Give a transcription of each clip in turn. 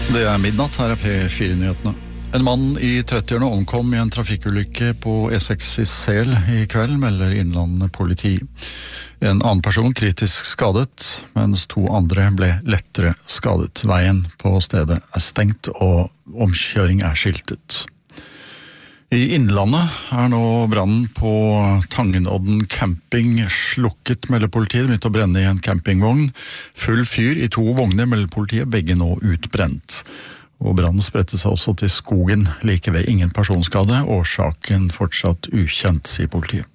Det midnatt, her P4-nyhetene. En mann i 30-årene omkom i en trafikkulykke på E6 i Sel i kveld, melder Innlandet politi. En annen person kritisk skadet, mens 2 andre ble lettere skadet. Veien på stedet stengt, og omkjøring skiltet. I Innlandet nå brannen på Tangenodden camping slukket, melder politiet. Det begynte å brenne i en campingvogn. Full fyr i 2 vogner, melder politiet, begge nå utbrent. Og brannen spredte seg også til skogen, like ved ingen personskade. Årsaken fortsatt ukjent, sier politiet.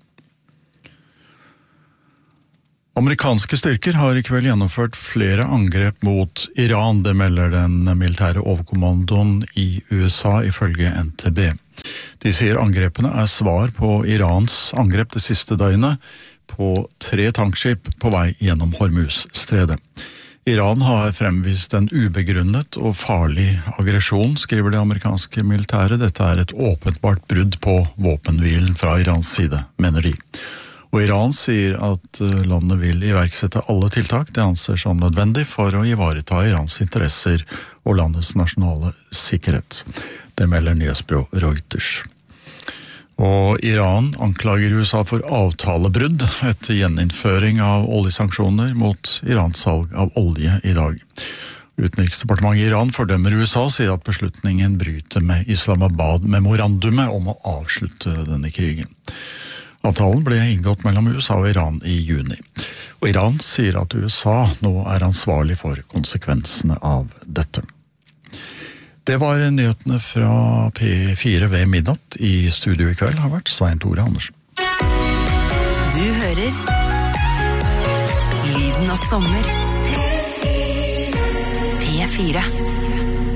Amerikanske styrker har i kveld gjennomført flere angrep mot Iran, det melder den militære overkommandoen i USA ifølge NTB. De sier angrepene svar på Irans angrep det siste døgnet på 3 tankskip på vei gjennom Hormuz-stredet. Iran har fremvist en ubegrunnet og farlig aggresjon, skriver det amerikanske militæret. Dette et åpenbart brudd på våpenhvilen fra Irans side, mener de. Og Iran sier at landet vil iverksette alle tiltak det anser som nødvendig for å ivareta Irans interesser og landets nasjonale sikkerhet. Det melder nyhetsbyrå Reuters. Og Iran anklager USA for avtalebrudd etter gjeninnføring av oljesanksjoner mot Irans salg av olje i dag. Utenriksdepartementet i Iran fordømmer USA, sier at beslutningen bryter med Islamabad-memorandumet om å avslutte denne krigen. Avtalen ble inngått mellom USA og Iran i juni. Og Iran sier at USA nå ansvarlig for konsekvensene av dette. Det var nyhetene fra P4 ved midnatt. I studio i kveld har vært Svein Tore Andersen. Du hører Lyden av sommer. P4.